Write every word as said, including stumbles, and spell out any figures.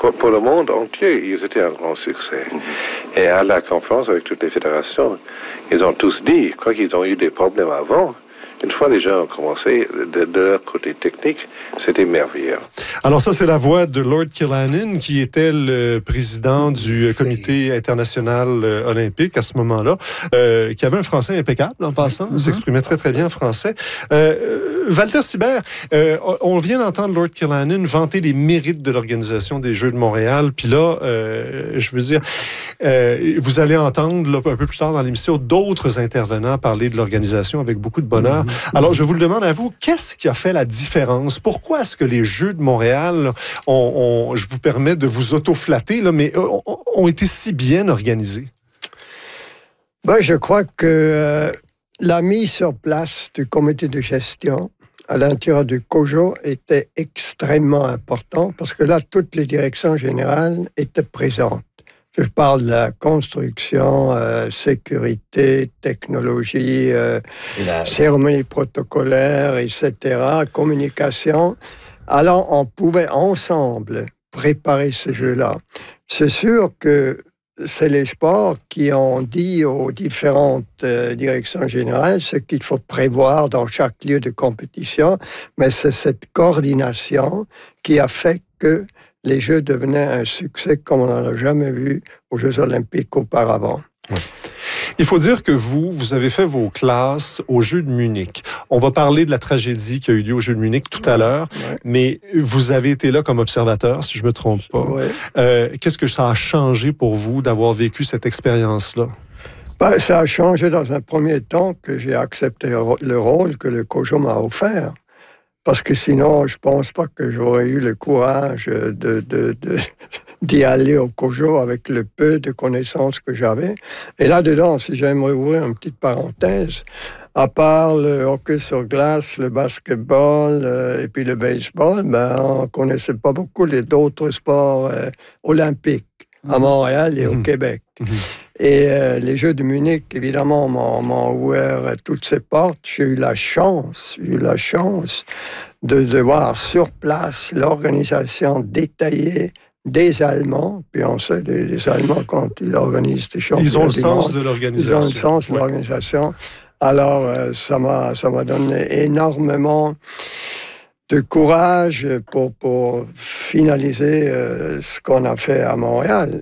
pour, pour le monde entier, ils étaient un grand succès. Mm-hmm. Et à la conférence avec toutes les fédérations, ils ont tous dit, quoi qu'ils ont eu des problèmes avant, une fois les gens ont commencé, de, de leur côté technique, c'était merveilleux. Alors ça, c'est la voix de Lord Killannon, qui était le président du Comité international olympique à ce moment-là, euh, qui avait un français impeccable en passant, mm-hmm. s'exprimait très très bien en français. Euh, Walter Sibert, euh, on vient d'entendre Lord Killannon vanter les mérites de l'organisation des Jeux de Montréal, puis là, euh, je veux dire, euh, vous allez entendre là, un peu plus tard dans l'émission d'autres intervenants parler de l'organisation avec beaucoup de bonheur. Mm-hmm. Alors, je vous le demande à vous, qu'est-ce qui a fait la différence? Pourquoi est-ce que les Jeux de Montréal, ont, ont, je vous permets de vous auto-flatter, là, mais ont, ont été si bien organisés? Ben, je crois que euh, la mise sur place du comité de gestion à l'intérieur du COJO était extrêmement important parce que là, toutes les directions générales étaient présentes. Je parle de la construction, euh, sécurité, technologie, euh, la... cérémonie protocolaire, et cetera, communication. Alors, on pouvait ensemble préparer ces jeux-là. C'est sûr que c'est les sports qui ont dit aux différentes euh, directions générales ce qu'il faut prévoir dans chaque lieu de compétition, mais c'est cette coordination qui a fait que les Jeux devenaient un succès comme on n'en a jamais vu aux Jeux olympiques auparavant. Oui. Il faut dire que vous, vous avez fait vos classes aux Jeux de Munich. On va parler de la tragédie qui a eu lieu aux Jeux de Munich tout à l'heure, ouais. mais vous avez été là comme observateur, si je ne me trompe pas. Ouais. Euh, qu'est-ce que ça a changé pour vous d'avoir vécu cette expérience-là? Ben, ça a changé dans un premier temps que j'ai accepté le rôle que le COJO m'a offert. Parce que sinon, je pense pas que j'aurais eu le courage de, de, de, d'y aller au COJO avec le peu de connaissances que j'avais. Et là-dedans, si j'aimerais ouvrir une petite parenthèse, à part le hockey sur glace, le basketball euh, et puis le baseball, ben, on connaissait pas beaucoup les d'autres sports euh, olympiques à Montréal et au mmh. Québec. Mmh. Et euh, les Jeux de Munich, évidemment, m'ont, m'ont ouvert toutes ces portes. J'ai eu la chance, j'ai eu la chance de, de voir sur place l'organisation détaillée des Allemands. Puis on sait, les, les Allemands, quand ils organisent des championnats Ils ont le du sens monde, de l'organisation. Ils ont le sens ouais. de l'organisation. Alors, euh, ça m'a, ça m'a donné énormément de courage pour, pour finaliser euh, ce qu'on a fait à Montréal.